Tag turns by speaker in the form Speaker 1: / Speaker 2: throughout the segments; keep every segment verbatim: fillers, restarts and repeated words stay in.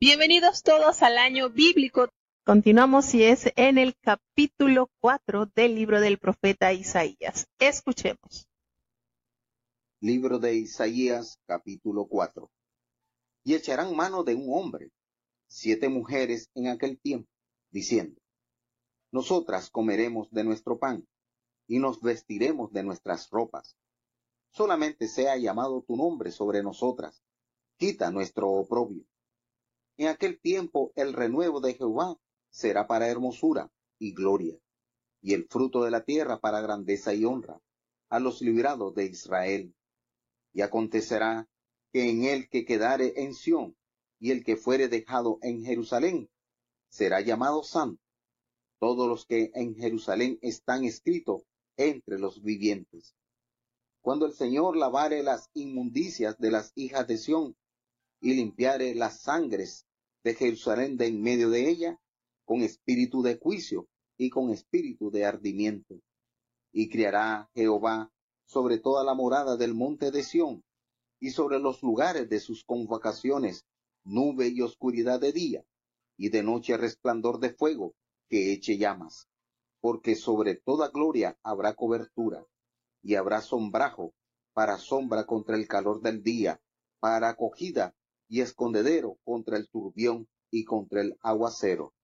Speaker 1: Bienvenidos todos al año bíblico. Continuamos y es en el capítulo cuatro del libro del profeta Isaías. Escuchemos.
Speaker 2: Libro de Isaías, capítulo cuatro. Y echarán mano de un hombre, siete mujeres en aquel tiempo, diciendo: Nosotras comeremos de nuestro pan, y nos vestiremos de nuestras ropas. Solamente sea llamado tu nombre sobre nosotras, quita nuestro oprobio. En aquel tiempo el renuevo de Jehová será para hermosura y gloria, y el fruto de la tierra para grandeza y honra, a los librados de Israel. Y acontecerá que en el que quedare en Sión, y el que fuere dejado en Jerusalén, será llamado santo, todos los que en Jerusalén están escritos entre los vivientes. Cuando el Señor lavare las inmundicias de las hijas de Sión, y limpiare las sangres de Jerusalén de en medio de ella, con espíritu de juicio y con espíritu de ardimiento. Y criará Jehová sobre toda la morada del monte de Sión, y sobre los lugares de sus convocaciones, nube y oscuridad de día, y de noche resplandor de fuego, que eche llamas. Porque sobre toda gloria habrá cobertura, y habrá sombrajo, para sombra contra el calor del día, para acogida y escondedero contra el turbión y contra el aguacero.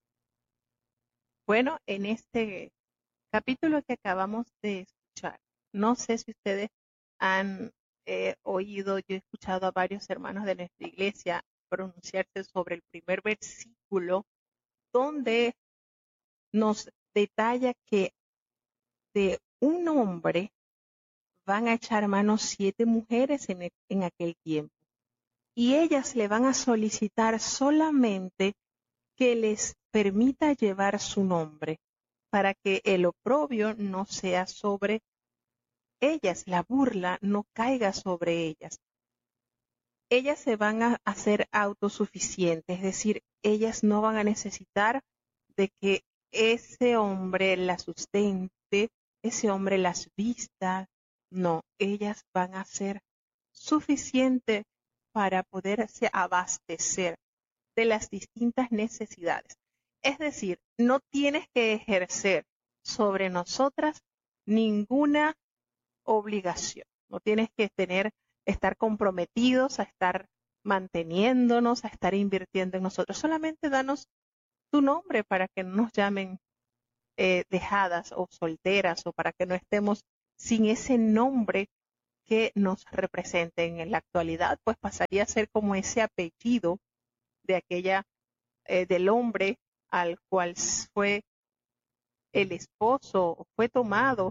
Speaker 1: Bueno, en este capítulo que acabamos de escuchar, no sé si ustedes han eh, oído, yo he escuchado a varios hermanos de nuestra iglesia pronunciarse sobre el primer versículo, donde nos detalla que de un hombre van a echar mano siete mujeres en, en aquel tiempo. Y ellas le van a solicitar solamente que les permita llevar su nombre, para que el oprobio no sea sobre ellas, la burla no caiga sobre ellas. Ellas se van a hacer autosuficientes, es decir, ellas no van a necesitar de que ese hombre las sustente, ese hombre las vista, no, ellas van a ser suficientes para poderse abastecer de las distintas necesidades. Es decir, no tienes que ejercer sobre nosotras ninguna obligación. No tienes que tener, estar comprometidos a estar manteniéndonos, a estar invirtiendo en nosotros. Solamente danos tu nombre para que no nos llamen eh, dejadas o solteras, o para que no estemos sin ese nombre que nos representen. En la actualidad, pues pasaría a ser como ese apellido de aquella, eh, del hombre al cual fue el esposo, fue tomado,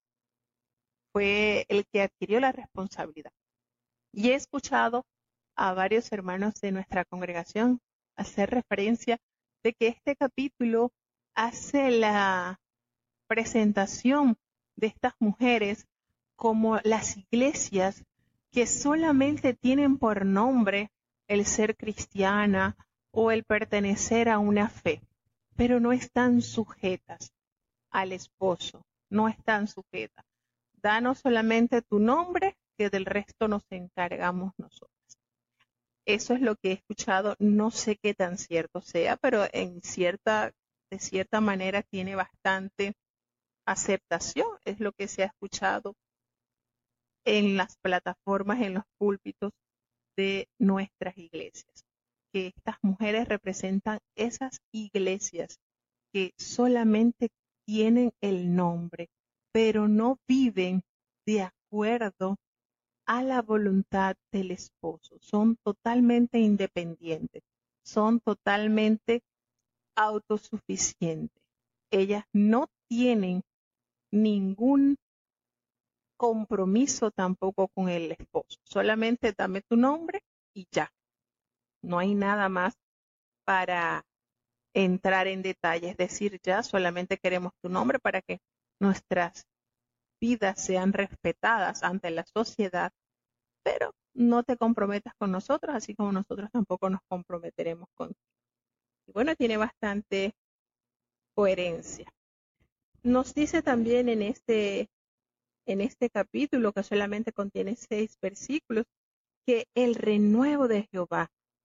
Speaker 1: fue el que adquirió la responsabilidad. Y he escuchado a varios hermanos de nuestra congregación hacer referencia de que este capítulo hace la presentación de estas mujeres como las iglesias que solamente tienen por nombre el ser cristiana o el pertenecer a una fe, pero no están sujetas al esposo, no están sujetas. Danos solamente tu nombre, que del resto nos encargamos nosotros. Eso es lo que he escuchado, no sé qué tan cierto sea, pero en cierta, de cierta manera tiene bastante aceptación, es lo que se ha escuchado en las plataformas, en los púlpitos de nuestras iglesias, que estas mujeres representan esas iglesias que solamente tienen el nombre, pero no viven de acuerdo a la voluntad del esposo. Son totalmente independientes, son totalmente autosuficientes. Ellas no tienen ningún compromiso tampoco con el esposo. Solamente dame tu nombre y ya. No hay nada más para entrar en detalle. Es decir, ya solamente queremos tu nombre para que nuestras vidas sean respetadas ante la sociedad, pero no te comprometas con nosotros, así como nosotros tampoco nos comprometeremos contigo. Y bueno, tiene bastante coherencia. Nos dice también en este, en este capítulo, que solamente contiene seis versículos, que el renuevo de Jehová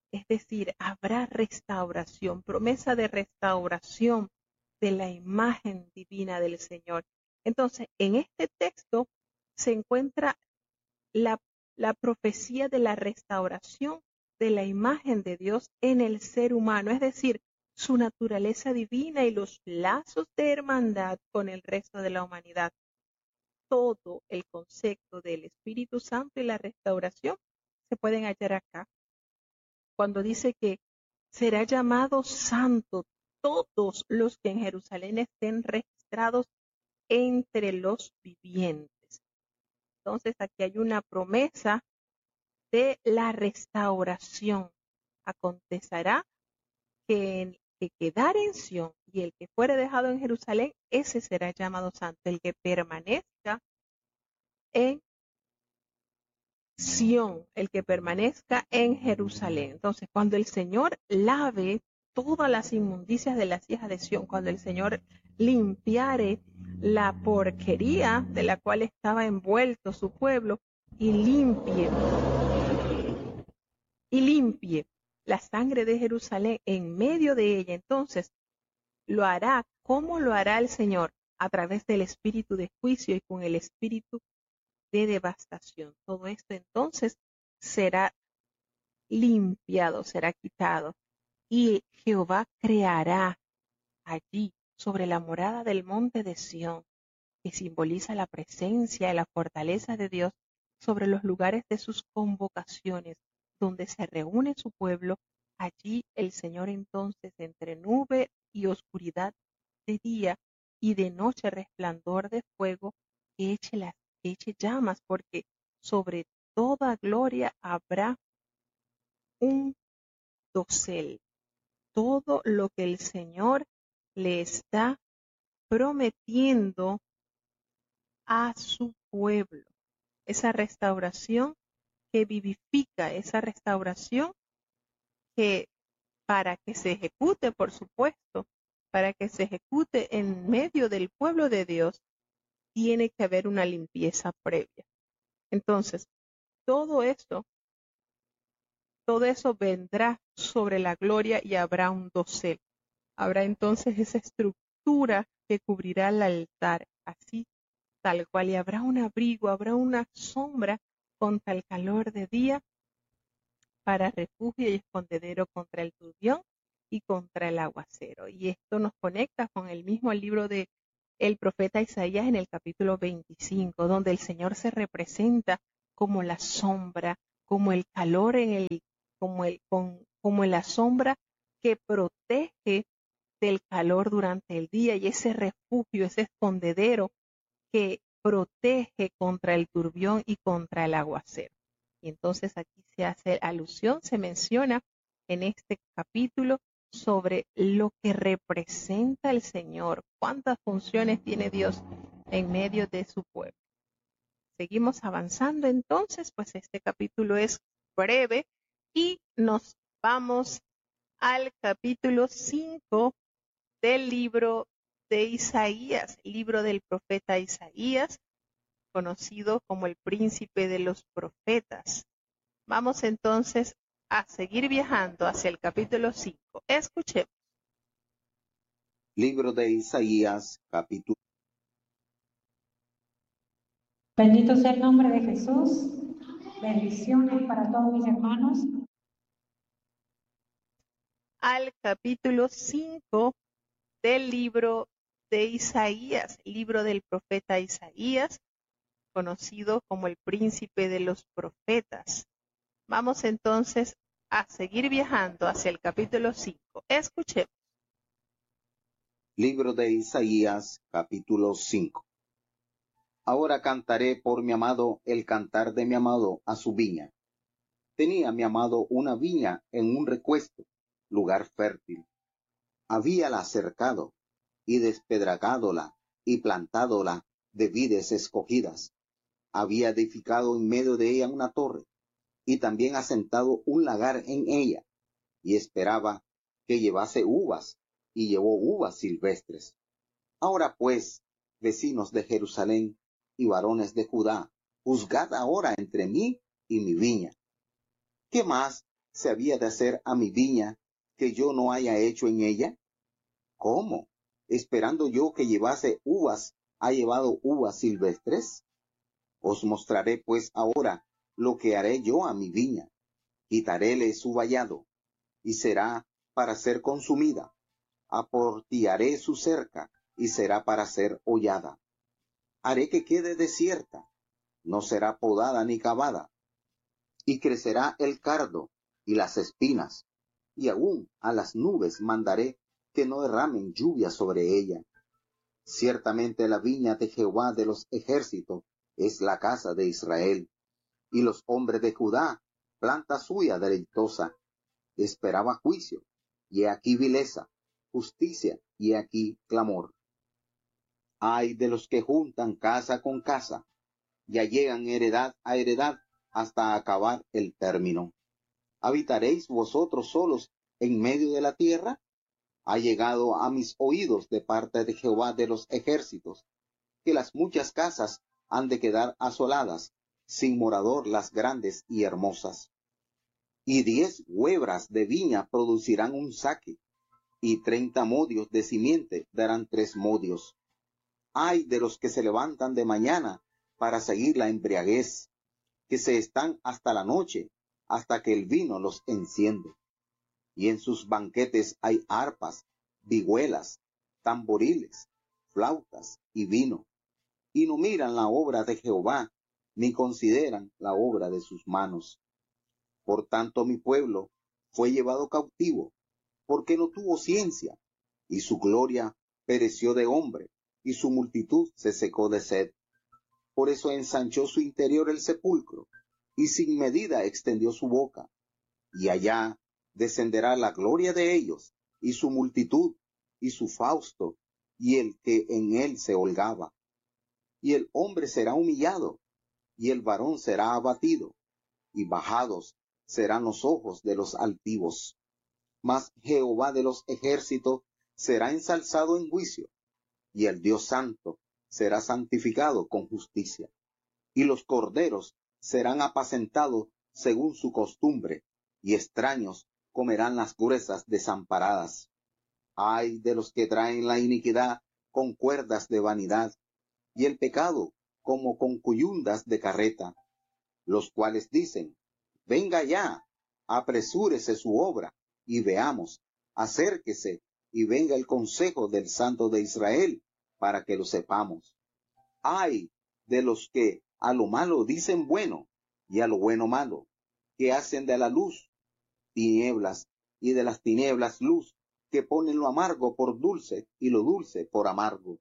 Speaker 1: Es decir, habrá restauración, promesa de restauración de la imagen divina del Señor. Entonces, en este texto se encuentra la, la profecía de la restauración de la imagen de Dios en el ser humano, es decir, su naturaleza divina y los lazos de hermandad con el resto de la humanidad. Todo el concepto del Espíritu Santo y la restauración se pueden hallar acá. Cuando dice que será llamado santo todos los que en Jerusalén estén registrados entre los vivientes. Entonces aquí hay una promesa de la restauración. Acontecerá que el que quedare en Sión y el que fuere dejado en Jerusalén, ese será llamado santo, el que permanezca en Sión, el que permanezca en Jerusalén. Entonces, cuando el Señor lave todas las inmundicias de las hijas de Sión, cuando el Señor limpiare la porquería de la cual estaba envuelto su pueblo y limpie, y limpie la sangre de Jerusalén en medio de ella, entonces lo hará. ¿Cómo lo hará el Señor? A través del espíritu de juicio y con el espíritu de devastación. Todo esto entonces será limpiado, será quitado. Y Jehová creará allí, sobre la morada del monte de Sión, que simboliza la presencia y la fortaleza de Dios, sobre los lugares de sus convocaciones, donde se reúne su pueblo, allí el Señor entonces, entre nube y oscuridad de día y de noche resplandor de fuego, que eche, las, que eche llamas, porque sobre toda gloria habrá un dosel. Todo lo que el Señor le está prometiendo a su pueblo. Esa restauración que vivifica, esa restauración que para que se ejecute, por supuesto, para que se ejecute en medio del pueblo de Dios, tiene que haber una limpieza previa. Entonces, todo esto, todo eso vendrá sobre la gloria y habrá un dosel. Habrá entonces esa estructura que cubrirá el altar, así tal cual, y habrá un abrigo, habrá una sombra contra el calor de día, para refugio y escondedero contra el turbión y contra el aguacero. Y esto nos conecta con el mismo libro de el profeta Isaías en el capítulo veinticinco, donde el Señor se representa como la sombra, como el calor en el, como el, con, como la sombra que protege del calor durante el día, y ese refugio, ese escondedero que protege contra el turbión y contra el aguacero. Y entonces aquí se hace alusión, se menciona en este capítulo sobre lo que representa el Señor, cuántas funciones tiene Dios en medio de su pueblo. Seguimos avanzando entonces, pues este capítulo es breve y nos vamos al capítulo cinco del libro de Isaías, libro del profeta Isaías, conocido como el príncipe de los profetas. Vamos entonces a seguir viajando hacia el capítulo cinco. Escuchemos.
Speaker 2: Libro de Isaías, capítulo.
Speaker 3: Bendito sea el nombre de Jesús. Bendiciones para todos mis hermanos.
Speaker 1: Al capítulo cinco del libro de Isaías, libro del profeta Isaías, conocido como el príncipe de los profetas. Vamos entonces a seguir viajando hacia el capítulo cinco. Escuchemos.
Speaker 2: Libro de Isaías, capítulo cinco. Ahora cantaré por mi amado el cantar de mi amado a su viña. Tenía mi amado una viña en un recuesto, lugar fértil. Habíala cercado y despedragádola y plantádola de vides escogidas. Había edificado en medio de ella una torre y también asentado un lagar en ella, y esperaba que llevase uvas, y llevó uvas silvestres. Ahora pues, vecinos de Jerusalén y varones de Judá, juzgad ahora entre mí y mi viña. ¿Qué más se había de hacer a mi viña que yo no haya hecho en ella? ¿Cómo? Esperando yo que llevase uvas, ¿ha llevado uvas silvestres? Os mostraré pues ahora lo que haré yo a mi viña. Quitaréle su vallado, y será para ser consumida. Aportillaré su cerca, y será para ser hollada. Haré que quede desierta, no será podada ni cavada. Y crecerá el cardo y las espinas, y aún a las nubes mandaré que no derramen lluvia sobre ella. Ciertamente la viña de Jehová de los ejércitos es la casa de Israel, y los hombres de Judá, planta suya deleitosa. Esperaba juicio, y he aquí vileza, justicia, y he aquí clamor. Ay de los que juntan casa con casa, ya llegan heredad a heredad hasta acabar el término. ¿Habitaréis vosotros solos en medio de la tierra? Ha llegado a mis oídos de parte de Jehová de los ejércitos, que las muchas casas han de quedar asoladas, sin morador las grandes y hermosas. Y diez huebras de viña producirán un saque, y treinta modios de simiente darán tres modios. Ay de los que se levantan de mañana para seguir la embriaguez, que se están hasta la noche, hasta que el vino los enciende. Y en sus banquetes hay arpas, vihuelas, tamboriles, flautas y vino. Y no miran la obra de Jehová, ni consideran la obra de sus manos. Por tanto mi pueblo fue llevado cautivo, porque no tuvo ciencia, y su gloria pereció de hombre, y su multitud se secó de sed. Por eso ensanchó su interior el sepulcro, y sin medida extendió su boca. Y allá descenderá la gloria de ellos, y su multitud, y su fausto, y el que en él se holgaba. Y el hombre será humillado, y el varón será abatido, y bajados serán los ojos de los altivos. Mas Jehová de los ejércitos será ensalzado en juicio, y el Dios santo será santificado con justicia. Y los corderos serán apacentados según su costumbre, y extraños comerán las gruesas desamparadas. Ay de los que traen la iniquidad con cuerdas de vanidad, y el pecado como con cuyundas de carreta, los cuales dicen, venga ya, apresúrese su obra, y veamos, acérquese, y venga el consejo del Santo de Israel, para que lo sepamos. Ay de los que a lo malo dicen bueno, y a lo bueno malo, que hacen de la luz tinieblas, y de las tinieblas luz, que ponen lo amargo por dulce, y lo dulce por amargo.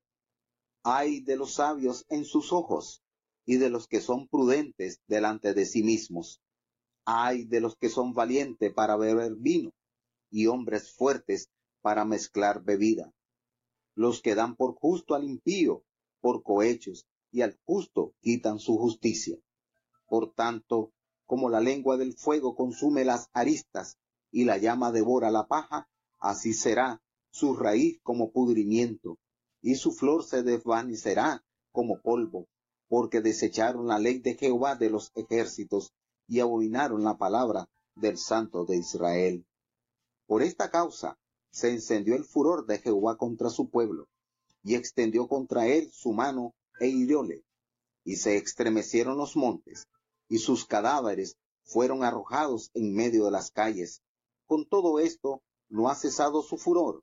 Speaker 2: Ay de los sabios en sus ojos, y de los que son prudentes delante de sí mismos. Ay de los que son valientes para beber vino, y hombres fuertes para mezclar bebida. Los que dan por justo al impío, por cohechos, y al justo quitan su justicia. Por tanto, como la lengua del fuego consume las aristas, y la llama devora la paja, así será su raíz como pudrimiento, y su flor se desvanecerá como polvo, porque desecharon la ley de Jehová de los ejércitos, y abominaron la palabra del Santo de Israel. Por esta causa se encendió el furor de Jehová contra su pueblo, y extendió contra él su mano e hirióle, y se estremecieron los montes, y sus cadáveres fueron arrojados en medio de las calles. Con todo esto no ha cesado su furor.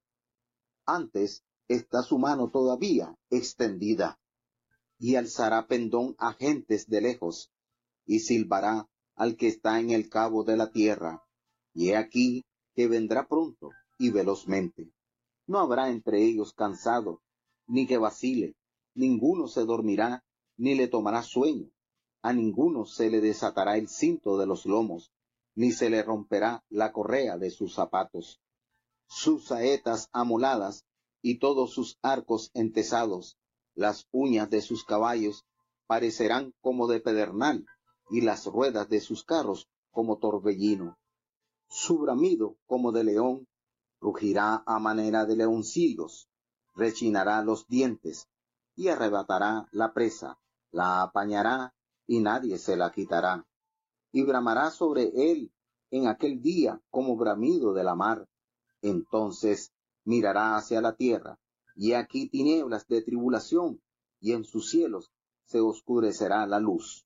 Speaker 2: Antes está su mano todavía extendida, y alzará pendón a gentes de lejos, y silbará al que está en el cabo de la tierra. Y he aquí que vendrá pronto y velozmente. No habrá entre ellos cansado, ni que vacile, ninguno se dormirá, ni le tomará sueño. A ninguno se le desatará el cinto de los lomos, ni se le romperá la correa de sus zapatos. Sus saetas amoladas y todos sus arcos entesados, las uñas de sus caballos parecerán como de pedernal, y las ruedas de sus carros como torbellino. Su bramido como de león, rugirá a manera de leoncillos, rechinará los dientes, y arrebatará la presa, la apañará, y nadie se la quitará. Y bramará sobre él en aquel día como bramido de la mar. Entonces mirará hacia la tierra, y aquí tinieblas de tribulación, y en sus cielos se oscurecerá la luz.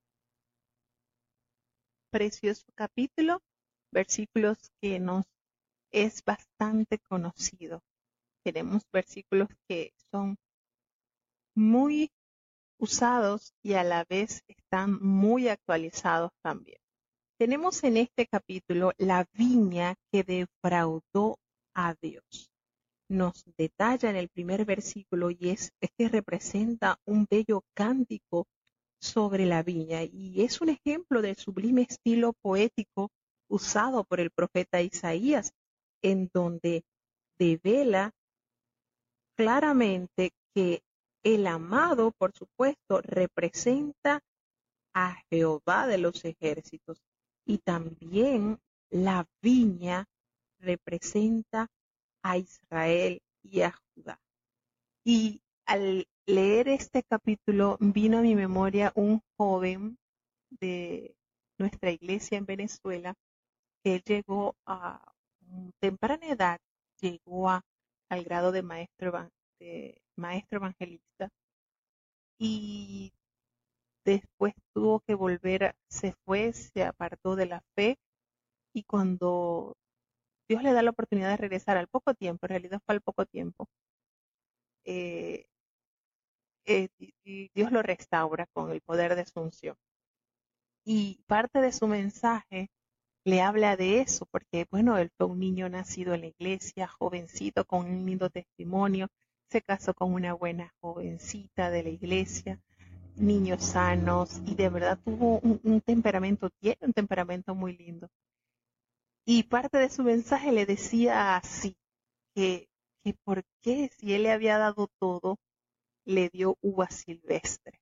Speaker 1: Precioso capítulo, versículos que nos es bastante conocido. Tenemos versículos que son muy usados y a la vez están muy actualizados también. Tenemos en este capítulo la viña que defraudó a Dios. Nos detalla en el primer versículo y es, es que representa un bello cántico sobre la viña y es un ejemplo del sublime estilo poético usado por el profeta Isaías, en donde devela claramente que el amado, por supuesto, representa a Jehová de los ejércitos y también la viña representa a Israel y a Judá. Y al leer este capítulo vino a mi memoria un joven de nuestra iglesia en Venezuela que él llegó a temprana edad, llegó a, al grado de maestro, de maestro evangelista y después tuvo que volver, se fue, se apartó de la fe y cuando Dios le da la oportunidad de regresar al poco tiempo, en realidad fue al poco tiempo, eh, eh, y Dios lo restaura con el poder de su unción. Y parte de su mensaje le habla de eso, porque bueno, él fue un niño nacido en la iglesia, jovencito, con un lindo testimonio, se casó con una buena jovencita de la iglesia, niños sanos, y de verdad tuvo un, un temperamento, tiene un temperamento muy lindo. Y parte de su mensaje le decía así, que, que por qué si él le había dado todo, le dio uva silvestre.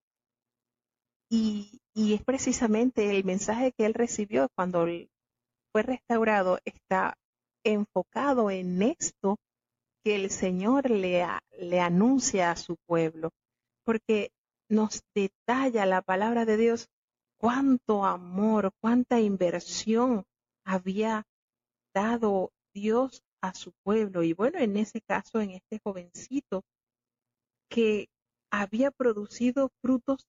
Speaker 1: Y, y es precisamente el mensaje que él recibió cuando fue restaurado, está enfocado en esto que el Señor le, a, le anuncia a su pueblo, porque nos detalla la palabra de Dios cuánto amor, cuánta inversión había dado Dios a su pueblo. Y bueno, en ese caso, en este jovencito que había producido frutos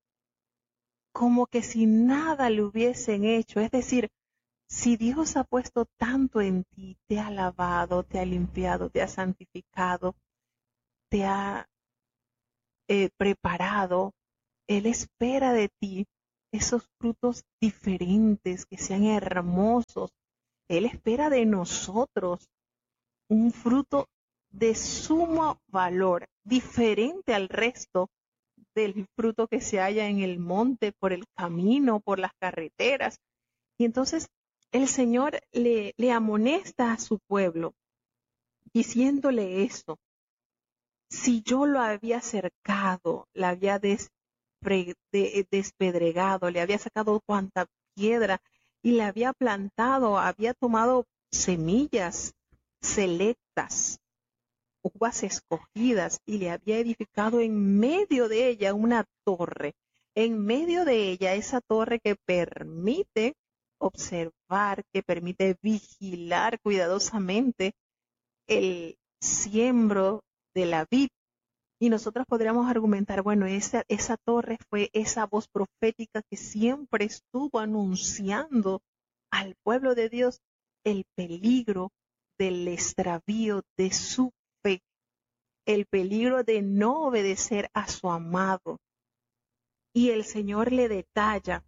Speaker 1: como que si nada le hubiesen hecho, es decir, si Dios ha puesto tanto en ti, te ha lavado, te ha limpiado, te ha santificado, te ha eh, preparado, Él espera de ti esos frutos diferentes, que sean hermosos. Él espera de nosotros un fruto de sumo valor, diferente al resto del fruto que se halla en el monte, por el camino, por las carreteras. Y entonces el Señor le, le amonesta a su pueblo diciéndole eso. Si yo lo había cercado, la había despre, de, despedregado, le había sacado cuanta piedra y le había plantado, había tomado semillas selectas, uvas escogidas y le había edificado en medio de ella una torre, en medio de ella esa torre que permite observar, que permite vigilar cuidadosamente el siembro de la vid. Y nosotros podríamos argumentar, bueno, esa, esa torre fue esa voz profética que siempre estuvo anunciando al pueblo de Dios el peligro del extravío de su fe, el peligro de no obedecer a su amado. Y el Señor le detalla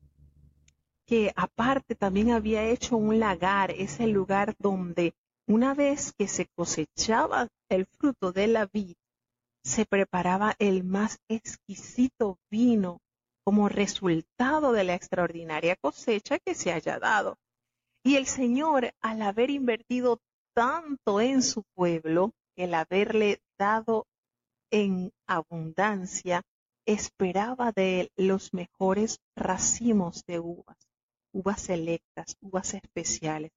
Speaker 1: que aparte también había hecho un lagar, ese lugar donde una vez que se cosechaba el fruto de la vid, se preparaba el más exquisito vino como resultado de la extraordinaria cosecha que se haya dado. Y el Señor, al haber invertido tanto en su pueblo, el haberle dado en abundancia, esperaba de él los mejores racimos de uvas, uvas selectas, uvas especiales.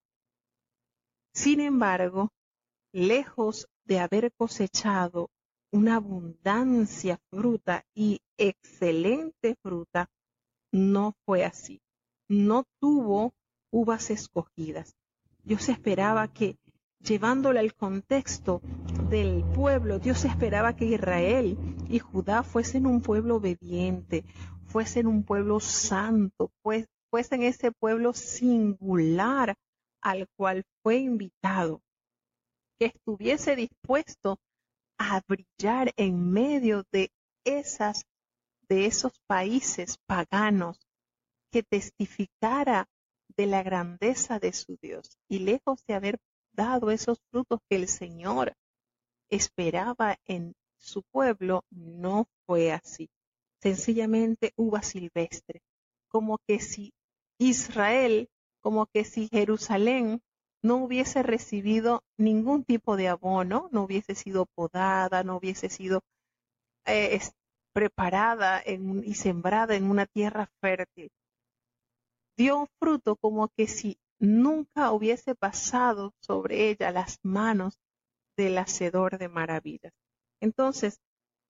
Speaker 1: Sin embargo, lejos de haber cosechado una abundancia fruta y excelente fruta, no fue así. No tuvo uvas escogidas. Dios esperaba que, llevándole al contexto del pueblo, Dios esperaba que Israel y Judá fuesen un pueblo obediente, fuesen un pueblo santo, pues, fuesen ese pueblo singular al cual fue invitado, que estuviese dispuesto a brillar en medio de esas, de esos países paganos, que testificara de la grandeza de su Dios. Y lejos de haber dado esos frutos que el Señor esperaba en su pueblo, no fue así. Sencillamente uva silvestre, como que si Israel, como que si Jerusalén no hubiese recibido ningún tipo de abono, no hubiese sido podada, no hubiese sido eh, preparada en, y sembrada en una tierra fértil. Dio fruto como que si nunca hubiese pasado sobre ella las manos del hacedor de maravillas. Entonces,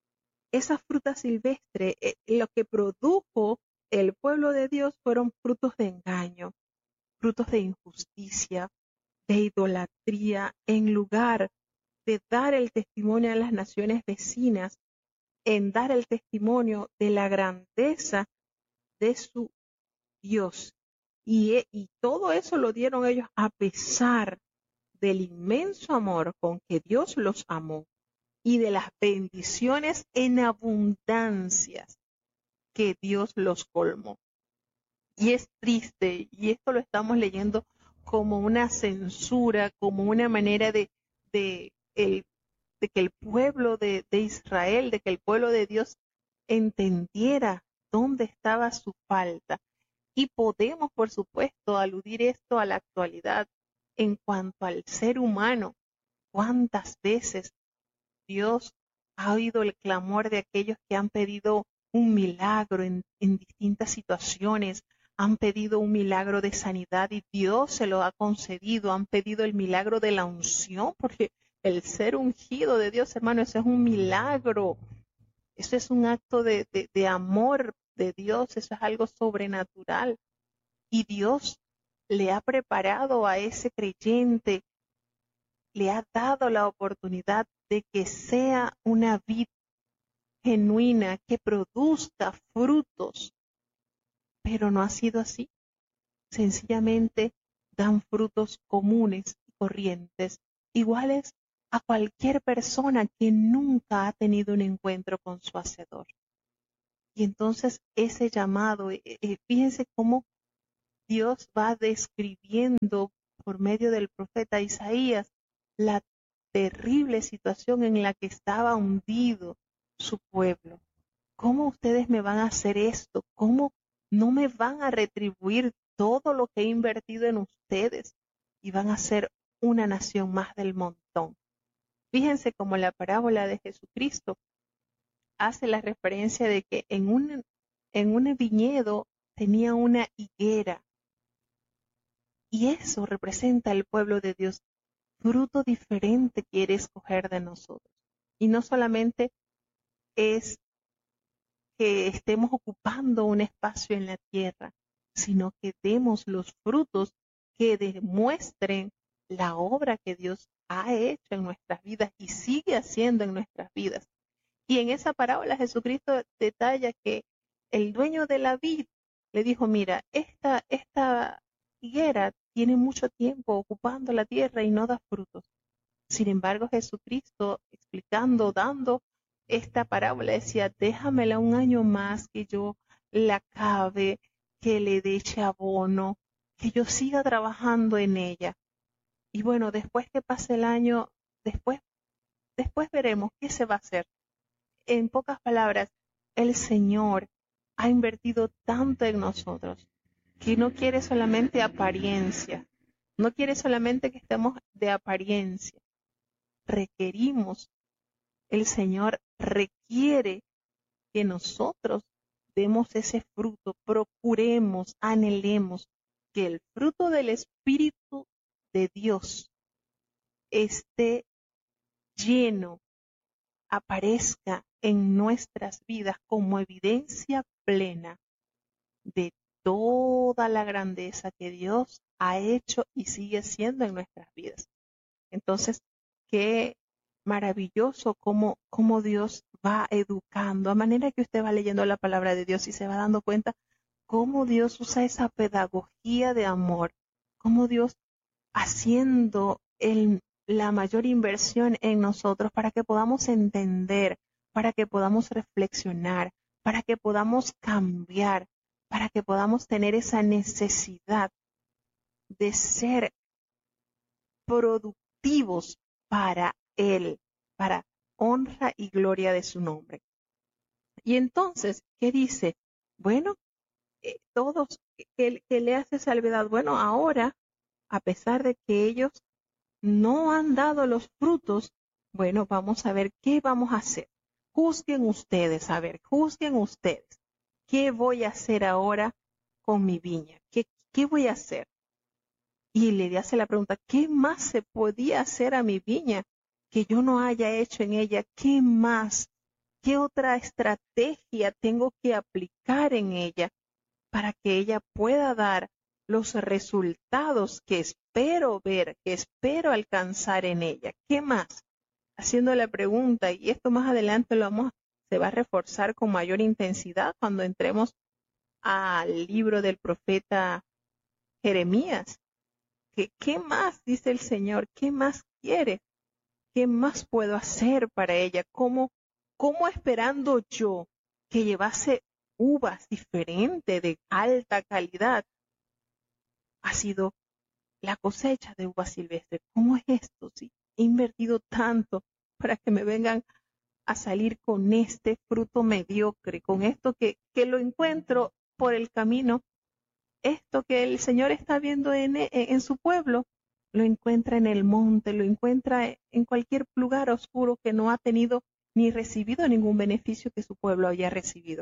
Speaker 1: esa fruta silvestre, eh, lo que produjo el pueblo de Dios fueron frutos de engaño, frutos de injusticia, de idolatría, en lugar de dar el testimonio a las naciones vecinas, en dar el testimonio de la grandeza de su Dios. Y, y todo eso lo dieron ellos a pesar del inmenso amor con que Dios los amó y de las bendiciones en abundancias que Dios los colmó. Y es triste, y esto lo estamos leyendo como una censura, como una manera de, de, el, de que el pueblo de, de Israel, de que el pueblo de Dios entendiera dónde estaba su falta. Y podemos, por supuesto, aludir esto a la actualidad en cuanto al ser humano. ¿Cuántas veces Dios ha oído el clamor de aquellos que han pedido un milagro en, en distintas situaciones? Han pedido un milagro de sanidad y Dios se lo ha concedido. Han pedido el milagro de la unción, porque el ser ungido de Dios, hermano, eso es un milagro. Eso es un acto de, de, de amor de Dios, eso es algo sobrenatural. Y Dios le ha preparado a ese creyente, le ha dado la oportunidad de que sea una vid genuina, que produzca frutos, pero no ha sido así. Sencillamente dan frutos comunes y corrientes, iguales a cualquier persona que nunca ha tenido un encuentro con su Hacedor. Y entonces ese llamado, eh, eh, fíjense cómo Dios va describiendo por medio del profeta Isaías la terrible situación en la que estaba hundido su pueblo. ¿Cómo ustedes me van a hacer esto? ¿Cómo no me van a retribuir todo lo que he invertido en ustedes? Y van a ser una nación más del montón. Fíjense cómo la parábola de Jesucristo hace la referencia de que en un, en un viñedo tenía una higuera. Y eso representa el pueblo de Dios. Fruto diferente quiere escoger de nosotros. Y no solamente es que estemos ocupando un espacio en la tierra, sino que demos los frutos que demuestren la obra que Dios ha hecho en nuestras vidas y sigue haciendo en nuestras vidas. Y en esa parábola Jesucristo detalla que el dueño de la vid le dijo, mira, esta, esta higuera tiene mucho tiempo ocupando la tierra y no da frutos. Sin embargo, Jesucristo, explicando, dando esta parábola, decía, déjamela un año más que yo la cabe, que le eche abono, que yo siga trabajando en ella. Y bueno, después que pase el año, después, después veremos qué se va a hacer. En pocas palabras, el Señor ha invertido tanto en nosotros que no quiere solamente apariencia, no quiere solamente que estemos de apariencia. Requerimos, el Señor requiere que nosotros demos ese fruto, procuremos, anhelemos que el fruto del Espíritu de Dios esté lleno, aparezca en nuestras vidas como evidencia plena de toda la grandeza que Dios ha hecho y sigue siendo en nuestras vidas. Entonces, qué maravilloso cómo, cómo Dios va educando, a manera que usted va leyendo la palabra de Dios y se va dando cuenta cómo Dios usa esa pedagogía de amor, cómo Dios haciendo el, la mayor inversión en nosotros para que podamos entender, para que podamos reflexionar, para que podamos cambiar, para que podamos tener esa necesidad de ser productivos para Él, para honra y gloria de su nombre. Y entonces, ¿qué dice? Bueno, eh, todos, que, que le hace salvedad. Bueno, ahora, a pesar de que ellos no han dado los frutos, bueno, vamos a ver qué vamos a hacer. Juzguen ustedes, a ver, juzguen ustedes. ¿Qué voy a hacer ahora con mi viña? ¿Qué, qué voy a hacer? Y le hace la pregunta, ¿qué más se podía hacer a mi viña que yo no haya hecho en ella? ¿Qué más? ¿Qué otra estrategia tengo que aplicar en ella para que ella pueda dar los resultados que espero ver, que espero alcanzar en ella? ¿Qué más? Haciendo la pregunta, y esto más adelante lo vamos, se va a reforzar con mayor intensidad cuando entremos al libro del profeta Jeremías. ¿Qué, qué más dice el Señor? ¿Qué más quiere? ¿Qué más puedo hacer para ella? ¿Cómo, cómo esperando yo que llevase uvas diferentes de alta calidad ha sido la cosecha de uvas silvestres? ¿Cómo es esto? Si he invertido tanto para que me vengan a salir con este fruto mediocre, con esto que, que lo encuentro por el camino, esto que el Señor está viendo en, en su pueblo, lo encuentra en el monte, lo encuentra en cualquier lugar oscuro que no ha tenido ni recibido ningún beneficio que su pueblo haya recibido.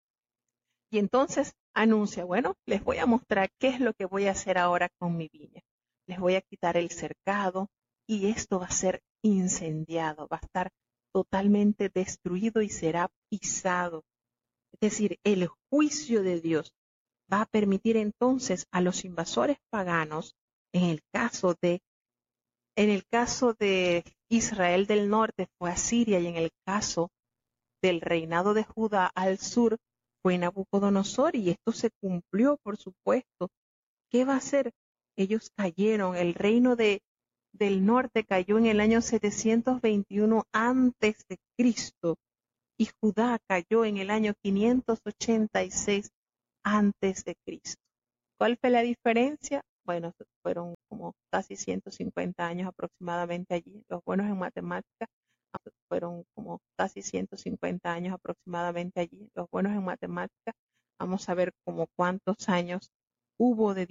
Speaker 1: Y entonces anuncia, bueno, les voy a mostrar qué es lo que voy a hacer ahora con mi viña. Les voy a quitar el cercado y esto va a ser incendiado, va a estar totalmente destruido y será pisado. Es decir, el juicio de Dios va a permitir entonces a los invasores paganos, en el caso de, en el caso de Israel del norte fue Asiria y en el caso del reinado de Judá al sur fue Nabucodonosor, y esto se cumplió, por supuesto. ¿Qué va a hacer? Ellos cayeron, el reino de, del norte cayó en el año setecientos veintiuno antes de Cristo y Judá cayó en el año quinientos ochenta y seis antes de Cristo. ¿Cuál fue la diferencia? Bueno, fueron como casi ciento cincuenta años aproximadamente allí. Los buenos en matemáticas fueron como casi ciento cincuenta años aproximadamente allí. Los buenos en matemáticas, vamos a ver como cuántos años hubo de